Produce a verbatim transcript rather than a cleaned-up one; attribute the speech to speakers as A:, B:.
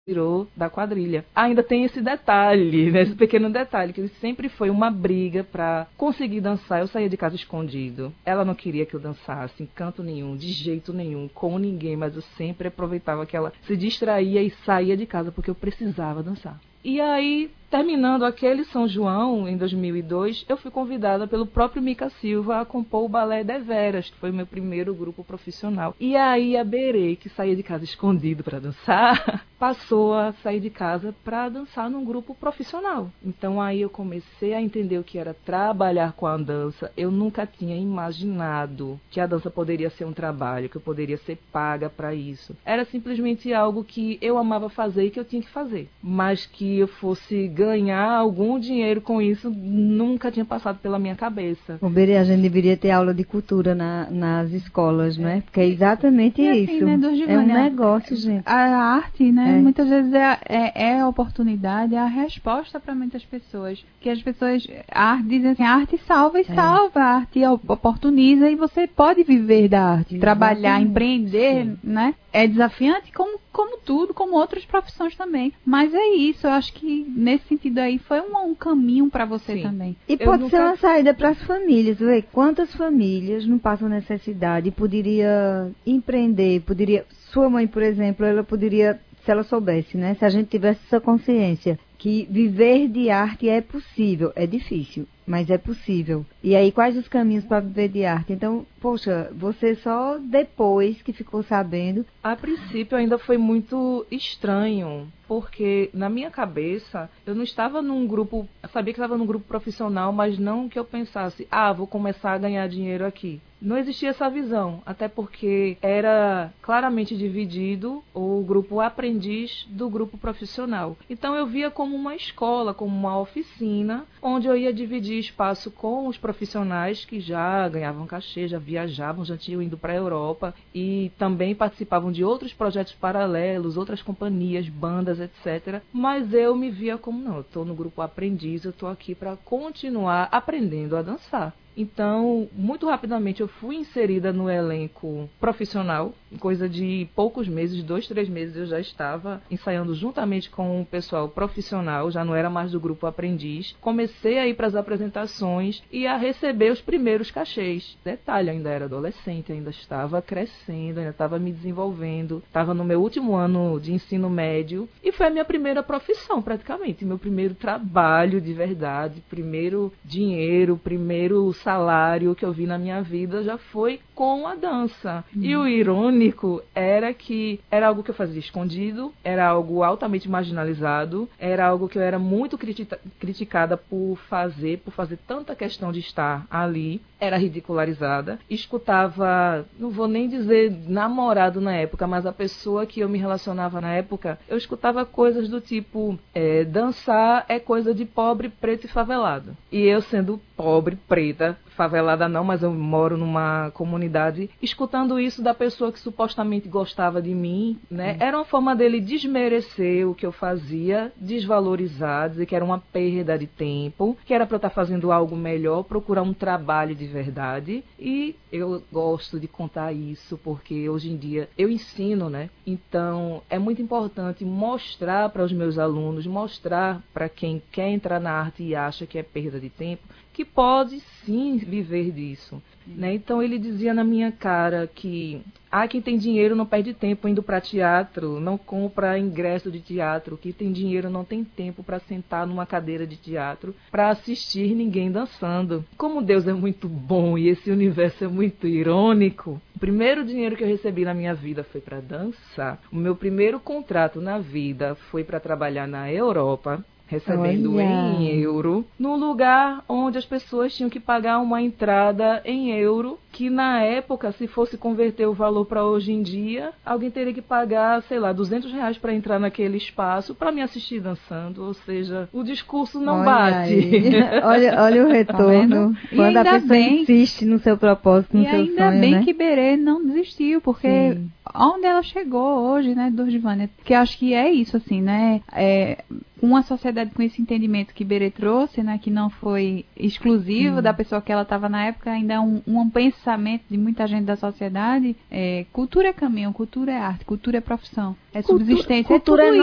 A: Virou da quadrilha. Ainda tem esse detalhe, né, esse pequeno detalhe, que sempre foi uma briga para conseguir dançar. Eu saía de casa escondido. Ela não queria que eu dançasse em canto nenhum, de jeito nenhum, com ninguém, mas eu sempre aproveitava que ela se distraía e saía de casa porque eu precisava dançar. E aí, terminando aquele São João, em dois mil e dois, eu fui convidada pelo próprio Mica Silva a compor o Balé Deveras, que foi o meu primeiro grupo profissional. E aí a Berê, que saía de casa escondido para dançar, passou a sair de casa para dançar num grupo profissional. Então aí eu comecei a entender o que era trabalhar com a dança. Eu nunca tinha imaginado que a dança poderia ser um trabalho, que eu poderia ser paga para isso. Era simplesmente algo que eu amava fazer e que eu tinha que fazer. Mas que eu fosse ganhar algum dinheiro com isso, nunca tinha passado pela minha cabeça.
B: O Berê, a gente deveria ter aula de cultura na, nas escolas, não é? Porque é exatamente
C: e
B: isso.
C: Assim, né,
B: é um negócio, gente.
C: A arte, né,
B: é.
C: muitas vezes é, é, é a oportunidade, é a resposta para muitas pessoas. Que as pessoas a arte, dizem assim, a arte salva e é. salva, a arte oportuniza e você pode viver da arte, exatamente. Trabalhar, empreender, Sim. né? É desafiante como, como tudo, como outras profissões também. Mas é isso, eu acho que nesse sentido aí foi um, um caminho para você Sim. também.
B: E eu pode nunca... ser uma saída para as famílias, vê? Quantas famílias não passam necessidade, poderia empreender, poderia... Sua mãe, por exemplo, ela poderia, se ela soubesse, né? Se a gente tivesse essa consciência que viver de arte é possível, é difícil, mas é possível. E aí, quais os caminhos para viver de arte? Então, poxa, você só depois que ficou sabendo...
A: A princípio ainda foi muito estranho, porque na minha cabeça eu não estava num grupo, eu sabia que estava num grupo profissional, mas não que eu pensasse, ah, vou começar a ganhar dinheiro aqui. Não existia essa visão, até porque era claramente dividido o grupo aprendiz do grupo profissional. Então eu via como uma escola, como uma oficina, onde eu ia dividir espaço com os profissionais que já ganhavam cachê, já viajavam, já tinham ido para a Europa e também participavam de outros projetos paralelos, outras companhias, bandas, etcétera. Mas eu me via como, não, eu estou no grupo aprendiz, eu estou aqui para continuar aprendendo a dançar. Então, muito rapidamente eu fui inserida no elenco profissional, em coisa de poucos meses, dois, três meses eu já estava ensaiando juntamente com o pessoal profissional, já não era mais do grupo aprendiz. Comecei a ir para as apresentações e a receber os primeiros cachês. Detalhe, ainda era adolescente, ainda estava crescendo, ainda estava me desenvolvendo, estava no meu último ano de ensino médio e foi a minha primeira profissão praticamente, meu primeiro trabalho de verdade, primeiro dinheiro, primeiro salário que eu vi na minha vida já foi com a dança. Hum. E o irônico era que era algo que eu fazia escondido, era algo altamente marginalizado, era algo que eu era muito critica- criticada por fazer, por fazer tanta questão de estar ali, era ridicularizada. Escutava, não vou nem dizer namorado na época, mas a pessoa que eu me relacionava na época, eu escutava coisas do tipo, é, dançar é coisa de pobre, preto e favelado. E eu sendo pobre, preta, favelada não, mas eu moro numa comunidade, escutando isso da pessoa que supostamente gostava de mim, né? Era uma forma dele desmerecer o que eu fazia, desvalorizar, dizer que era uma perda de tempo, que era para eu estar fazendo algo melhor, procurar um trabalho de verdade. E eu gosto de contar isso porque hoje em dia eu ensino, né? Então é muito importante mostrar para os meus alunos, mostrar para quem quer entrar na arte e acha que é perda de tempo, que pode sim viver disso. Né? Então ele dizia na minha cara que ah, quem tem dinheiro não perde tempo indo para teatro, não compra ingresso de teatro, quem tem dinheiro não tem tempo para sentar numa cadeira de teatro para assistir ninguém dançando. Como Deus é muito bom e esse universo é muito irônico, o primeiro dinheiro que eu recebi na minha vida foi para dançar. O meu primeiro contrato na vida foi para trabalhar na Europa, recebendo Olha. em euro, no lugar onde as pessoas tinham que pagar uma entrada em euro, que na época, se fosse converter o valor para hoje em dia, alguém teria que pagar, sei lá, duzentos reais para entrar naquele espaço para me assistir dançando, ou seja, o discurso não
B: olha
A: bate.
B: olha, olha o retorno,
C: tá
B: quando a pessoa bem, insiste no seu propósito, no
C: e
B: seu sonho,
C: ainda bem
B: né?
C: que Berê não desistiu, porque Sim. onde ela chegou hoje, né, Dordivânia, que acho que é isso, assim, né, é... uma sociedade com esse entendimento que Berê trouxe, né, que não foi exclusivo hum. da pessoa que ela estava na época, ainda é um, um pensamento de muita gente da sociedade. É, cultura é caminho, cultura é arte, cultura é profissão, é
B: Cultu-
C: subsistência,
B: cultura
C: é tudo